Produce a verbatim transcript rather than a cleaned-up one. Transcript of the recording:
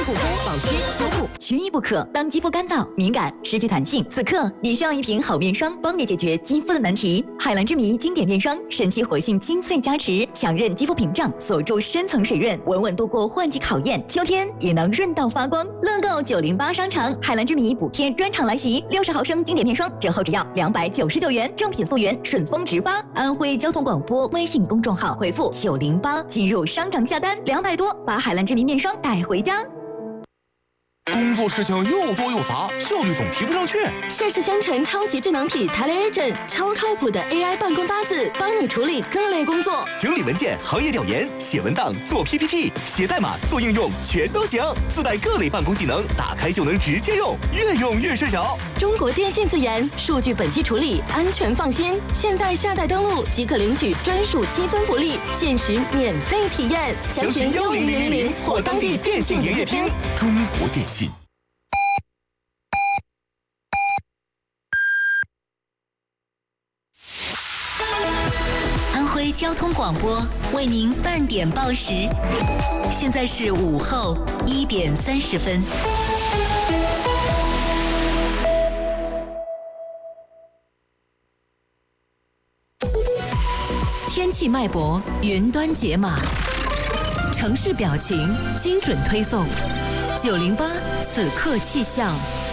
护肤、保湿、修复，缺一不可。当肌肤干燥、敏感、失去弹性，此刻你需要一瓶好面霜，帮你解决肌肤的难题。海蓝之谜经典面霜，神奇活性精粹加持，强韧肌肤屏障，锁住深层水润，稳稳度过换季考验，秋天也能润到发光。乐购九零八商场海蓝之谜补贴专场来袭，六十毫升经典面霜折后只要两百九十九元，正品溯源，顺丰直发。安徽交通广播微信公众号回复九零八进入商场下单，两百多把海蓝之谜面霜带回家。 工作事情又多又杂，效率总提不上去。 盛世香城超级智能体 TeleAgent， 超靠谱的 A I 办公搭子，帮你处理各类工作， 整理文件、行业调研、写文档、做 P P T、写代码、做应用，全都行。自带各类办公技能，打开就能直接用，越用越顺手。 中国电信自研，数据本地处理，安全放心。现在下载登录即可领取专属积分福利，限时免费体验。 详询幺零零零零或当地电信营业厅。 中国电信。 安徽交通广播为您半点报时，现在是午后一点三十分。天气脉搏，云端解码，城市表情，精准推送。九零八此刻气象。